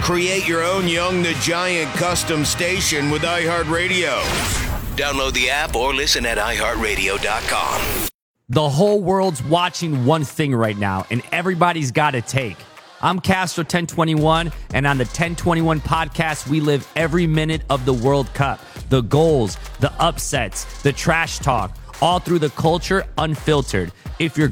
Create your own Young the Giant custom station with iHeartRadio. Download the app or listen at iHeartRadio.com. The whole world's watching one thing right now, and everybody's got a take. I'm Castro 1021, and on the 1021 podcast, we live every minute of the World Cup. The goals, the upsets, the trash talk, all through the culture unfiltered. If you're